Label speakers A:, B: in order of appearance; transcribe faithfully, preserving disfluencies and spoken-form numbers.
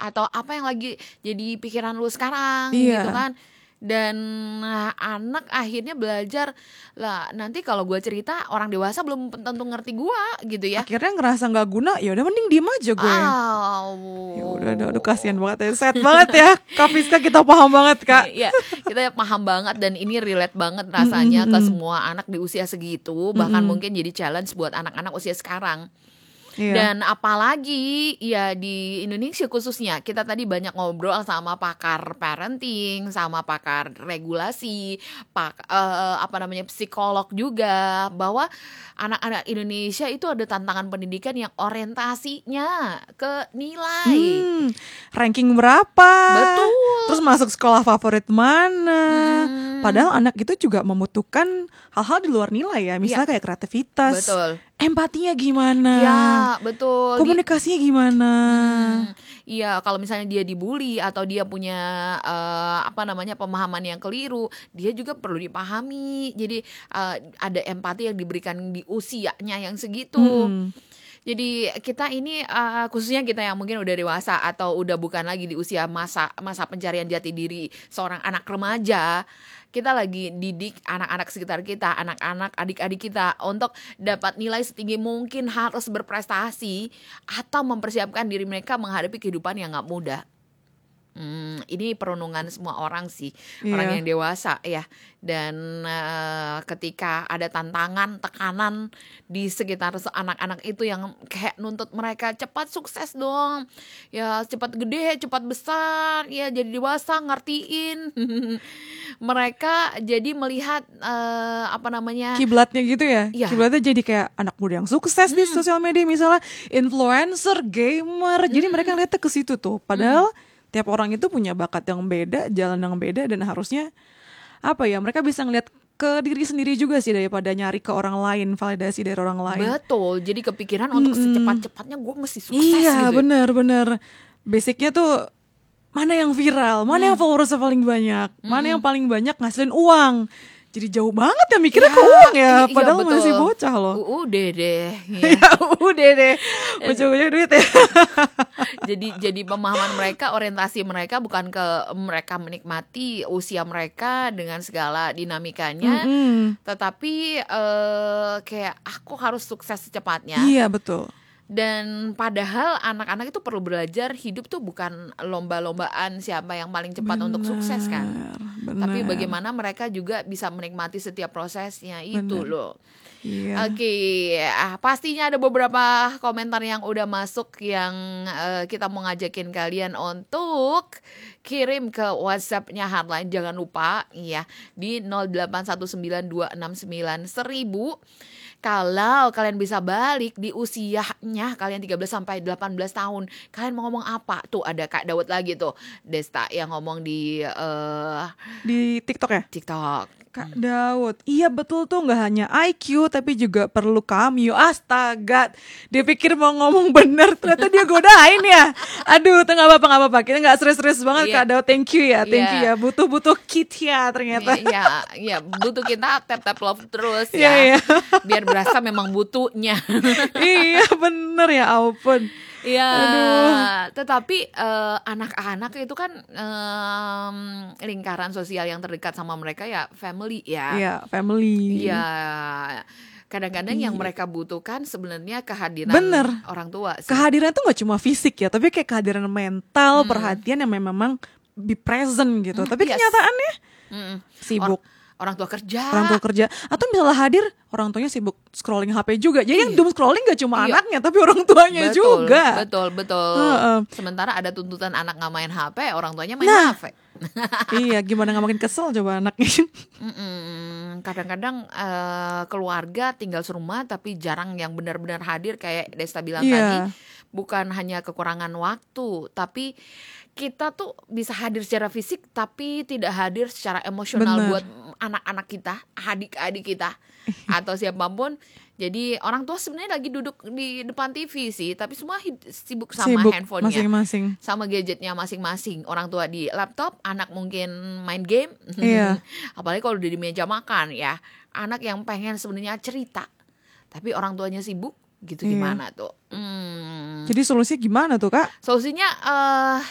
A: atau apa yang lagi jadi pikiran lu sekarang
B: Iya.
A: gitu kan. Dan nah, anak akhirnya belajar lah, nanti kalau gue cerita orang dewasa belum tentu ngerti gue gitu ya.
B: Akhirnya ngerasa nggak guna, ya udah mending diem aja gue.
A: Oh.
B: Ya udah, aduh, aduh kasihan banget ya, sad banget ya Kak Fiska, kita paham banget Kak.
A: Iya, kita paham banget dan ini relate banget rasanya ke semua anak di usia segitu, bahkan mungkin jadi challenge buat anak-anak usia sekarang.
B: Iya.
A: Dan apalagi ya di Indonesia khususnya, kita tadi banyak ngobrol sama pakar parenting, sama pakar regulasi, pak eh, apa namanya psikolog juga, bahwa anak-anak Indonesia itu ada tantangan pendidikan yang orientasinya ke nilai.
B: Hmm, ranking berapa?
A: Betul.
B: Terus masuk sekolah favorit mana?
A: Hmm.
B: Padahal anak itu juga membutuhkan hal-hal di luar nilai ya, misalnya kayak kreativitas,
A: Betul.
B: empatinya gimana,
A: Ya, betul.
B: komunikasinya gimana.
A: Iya, kalau misalnya dia dibully atau dia punya uh, apa namanya pemahaman yang keliru, dia juga perlu dipahami. Jadi uh, ada empati yang diberikan di usianya yang segitu.
B: Hmm.
A: Jadi kita ini uh, khususnya kita yang mungkin udah dewasa atau udah bukan lagi di usia masa masa pencarian jati diri seorang anak remaja, kita lagi didik anak-anak sekitar kita, anak-anak adik-adik kita untuk dapat nilai setinggi mungkin, harus berprestasi atau mempersiapkan diri mereka menghadapi kehidupan yang gak mudah. Hmm, ini perenungan semua orang sih,
B: Iya.
A: orang yang dewasa ya. Dan uh, ketika ada tantangan, tekanan di sekitar anak-anak itu yang kayak nuntut mereka cepat sukses dong, ya cepat gede, cepat besar, ya jadi dewasa, ngertiin. Mereka jadi melihat uh, apa namanya
B: Kiblatnya gitu ya,
A: Iya.
B: kiblatnya jadi kayak anak muda yang sukses di sosial media, misalnya influencer, gamer, jadi mereka lihatnya ke situ tuh. Padahal tiap orang itu punya bakat yang beda, jalan yang beda, dan harusnya apa ya, mereka bisa ngeliat ke diri sendiri juga sih daripada nyari ke orang lain, validasi dari orang lain.
A: Betul, jadi kepikiran untuk secepat-cepatnya gue mesti sukses
B: Iya,
A: gitu.
B: bener-bener. Basicnya tuh mana yang viral, mana yang followersnya paling banyak, mana yang paling banyak ngasilin uang. Jadi jauh banget ya mikirnya
A: Ya,
B: ke uang ya,
A: iya,
B: padahal
A: betul.
B: masih bocah loh.
A: Udah deh. Ya.
B: Ya udah deh, ujung-ujungnya duit ya.
A: jadi jadi pemahaman mereka, orientasi mereka bukan ke mereka menikmati usia mereka dengan segala dinamikanya,
B: Mm-mm.
A: tetapi eh, kayak aku harus sukses secepatnya.
B: Iya betul.
A: Dan padahal anak-anak itu perlu belajar hidup tuh bukan lomba-lombaan siapa yang paling cepat untuk sukses kan.
B: Bener.
A: Tapi bagaimana mereka juga bisa menikmati setiap prosesnya itu
B: Bener.
A: loh.
B: Iya.
A: Oke, ah, pastinya ada beberapa komentar yang udah masuk yang uh, kita mau ngajakin kalian untuk kirim ke WhatsApp-nya Hardline. Jangan lupa ya di nol delapan satu sembilan dua enam sembilan seribu. Kalau kalian bisa balik di usianya kalian tiga belas sampai delapan belas tahun, kalian mau ngomong apa? Tuh ada Kak Daud lagi tuh, Desta yang ngomong di uh,
B: Di TikTok ya?
A: TikTok.
B: Kak Daud, iya betul tuh, nggak hanya I Q tapi juga perlu cameo. Astaga, dia pikir mau ngomong bener, ternyata dia godain ya. Aduh, tuh nggak apa-apa nggak apa-apa, kita nggak serius-serius banget.
A: Iya.
B: Kak Daud, thank you ya, thank
A: Iya.
B: you ya. Butuh-butuh kit ya ternyata.
A: Iya, iya, butuh kita tap-tap love terus
B: Iya,
A: ya.
B: iya.
A: Biar berasa memang butuhnya.
B: Iya bener ya ampun.
A: Iya,
B: Aduh.
A: tetapi eh, anak-anak itu kan em, lingkaran sosial yang terdekat sama mereka ya family ya.
B: Iya, family.
A: Iya. Kadang-kadang yang mereka butuhkan sebenarnya kehadiran
B: Bener.
A: orang tua sih.
B: Kehadiran tuh nggak cuma fisik ya, tapi kayak kehadiran mental, perhatian yang memang be present gitu. Tapi
A: yes.
B: kenyataannya
A: Mm-mm.
B: sibuk.
A: Or- orang tua kerja.
B: Orang tua kerja, atau misalnya hadir orang tuanya sibuk scrolling H P juga. Jadi yang doom scrolling gak cuma
A: Iya.
B: anaknya tapi orang tuanya
A: betul,
B: juga.
A: Betul, betul.
B: Heeh.
A: Sementara ada tuntutan anak nggak main H P, orang tuanya main
B: Nah.
A: H P.
B: Iya, gimana nggak makin kesel coba anaknya.
A: Mm-mm. Kadang-kadang eh, keluarga tinggal serumah tapi jarang yang benar-benar hadir kayak Desta bilang
B: Iya.
A: tadi. Bukan hanya kekurangan waktu, tapi kita tuh bisa hadir secara fisik tapi tidak hadir secara emosional.
B: Bener.
A: Buat anak-anak kita, adik-adik kita atau siapapun. Jadi orang tua sebenarnya lagi duduk di depan T V sih, tapi semua hid- sibuk sama
B: Sibuk
A: handphonenya,
B: masing-masing.
A: sama gadgetnya masing-masing. Orang tua di laptop, anak mungkin main game.
B: Iya.
A: Apalagi kalau udah di meja makan ya, anak yang pengen sebenarnya cerita tapi orang tuanya sibuk gitu.
B: Iya.
A: Gimana tuh? Hmm.
B: Jadi solusinya gimana tuh Kak?
A: Solusinya eh